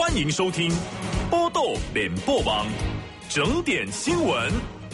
欢迎收听报道联播网整点新闻。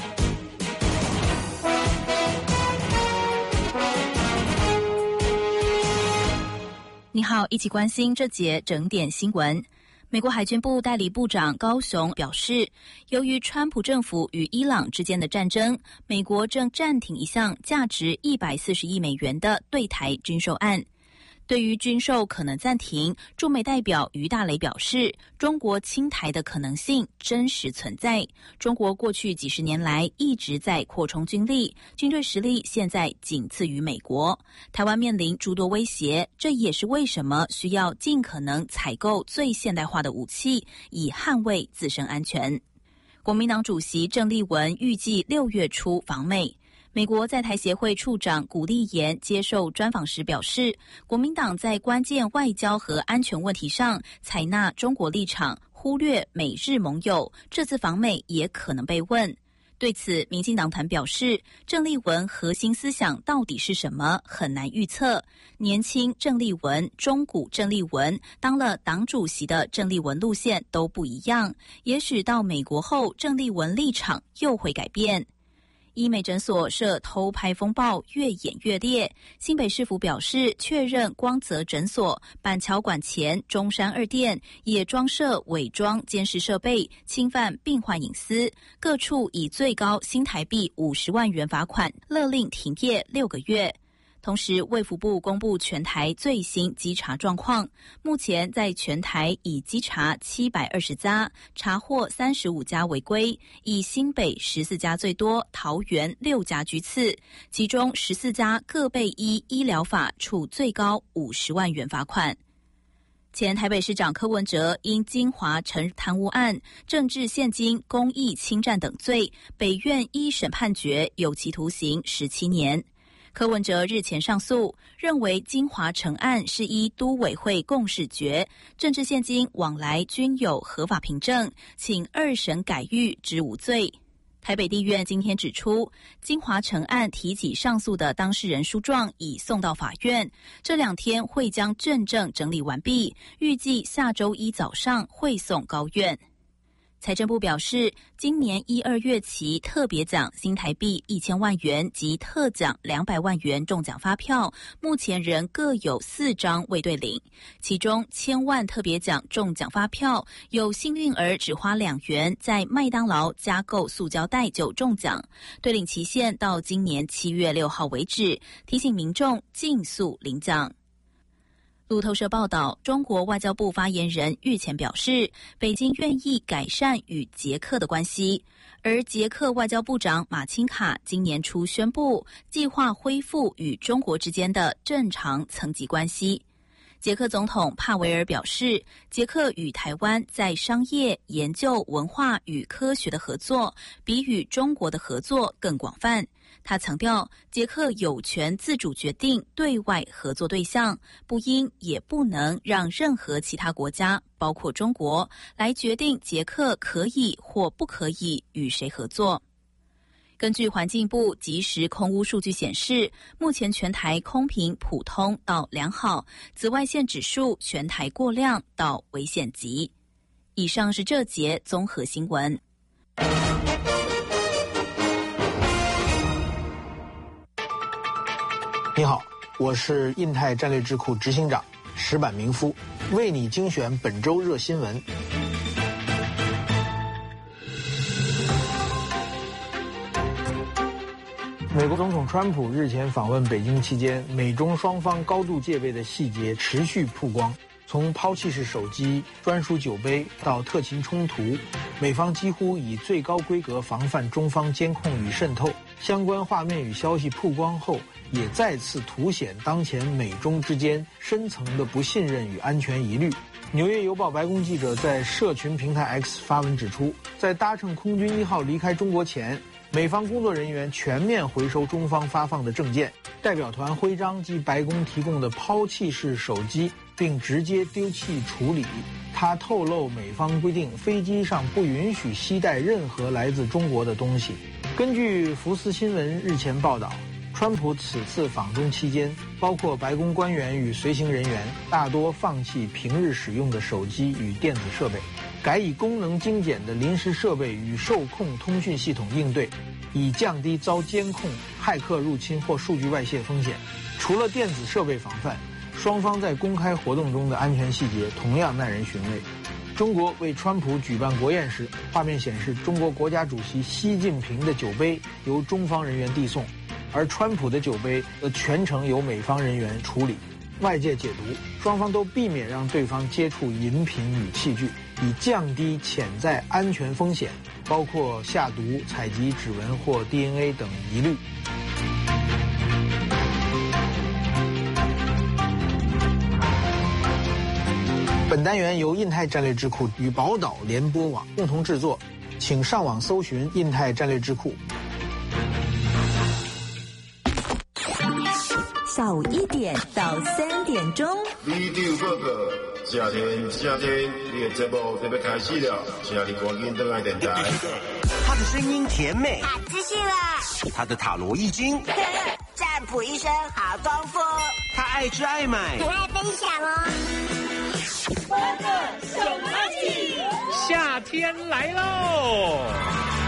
你好，一起关心这节整点新闻。美国海军部代理部长高雄表示，由于川普政府与伊朗之间的战争，美国正暂停一项价值140亿美元的对台军售案。对于军售可能暂停，驻美代表于大雷表示，中国侵台的可能性真实存在。中国过去几十年来一直在扩充军力，军队实力现在仅次于美国。台湾面临诸多威胁，这也是为什么需要尽可能采购最现代化的武器，以捍卫自身安全。国民党主席郑丽文预计6月初访美。美国在台协会处长古立言接受专访时表示，国民党在关键外交和安全问题上采纳中国立场，忽略美日盟友，这次访美也可能被问。对此，民进党团表示，郑丽文核心思想到底是什么，很难预测。年轻郑丽文、中古郑丽文，当了党主席的郑丽文路线都不一样，也许到美国后，郑丽文立场又会改变。医美诊所涉偷拍风暴越演越烈，新北市府表示确认光泽诊所、板桥馆前中山2店也装设伪装监视设备，侵犯病患隐私，各处以最高新台币50万元罚款，勒令停业6个月。同时，卫福部公布全台最新稽查状况，目前在全台已稽查720家，查获35家违规，以新北14家最多，桃园6家居次，其中14家各被依医疗法处最高50万元罚款。前台北市长柯文哲因金华城贪污案、政治现金、公益侵占等罪，北院一审判决有期徒刑17年。柯文哲日前上诉，认为金华城案是依都委会共识决，政治现金往来均有合法凭证，请2审改狱之无罪。台北地院今天指出，金华城案提起上诉的当事人书状已送到法院，这2天会将卷证整理完毕，预计下周一早上会送高院。财政部表示，今年1、2月期特别奖新台币1000万元及特奖200万元中奖发票，目前仍各有4张未兑领。其中1000万特别奖中奖发票，有幸运儿只花2元在麦当劳加购塑胶袋就中奖，兑领期限到今年7月6号为止，提醒民众尽速领奖。路透社报道，中国外交部发言人日前表示，北京愿意改善与捷克的关系，而捷克外交部长马钦卡今年初宣布，计划恢复与中国之间的正常层级关系。捷克总统帕维尔表示，捷克与台湾在商业、研究、文化与科学的合作，比与中国的合作更广泛。他强调，捷克有权自主决定对外合作对象，不应也不能让任何其他国家，包括中国，来决定捷克可以或不可以与谁合作。根据环境部即时空污数据显示，目前全台空品普通到良好，紫外线指数全台过量到危险级。以上是这节综合新闻。 你好，我是印太战略智库执行长石坂明夫，为你精选本周热新闻。美国总统川普日前访问北京期间，美中双方高度戒备的细节持续曝光。从抛弃式手机、专属酒杯到特勤冲突，美方几乎以最高规格防范中方监控与渗透。相关画面与消息曝光后，也再次凸显当前美中之间深层的不信任与安全疑虑。纽约邮报白宫记者在社群平台 X 发文指出，在搭乘空军1号离开中国前，美方工作人员全面回收中方发放的证件、代表团徽章及白宫提供的抛弃式手机，并直接丢弃处理。他透露，美方规定飞机上不允许携带任何来自中国的东西。根据福斯新闻日前报道， 川普此次访中期间，包括白宫官员与随行人员大多放弃平日使用的手机与电子设备，改以功能精简的临时设备与受控通讯系统应对，以降低遭监控、骇客入侵或数据外泄风险。除了电子设备防范，双方在公开活动中的安全细节同样耐人寻味。中国为川普举办国宴时，画面显示中国国家主席习近平的酒杯由中方人员递送，而川普的酒杯则全程由美方人员处理。外界解读，双方都避免让对方接触饮品与器具，以降低潜在安全风险，包括下毒、采集指纹或 DNA 等疑虑。本单元由印太战略智库与宝岛联播网共同制作，请上网搜寻印太战略智库。 下午1点到3点钟。 李长报告，正天，你的节目准备开始了，请你赶紧登来电台。 他的声音甜美， 打资讯了。 他的塔罗易经， 占卜一生好功夫。 他爱吃爱买， 很爱分享哦。 夏天来喽！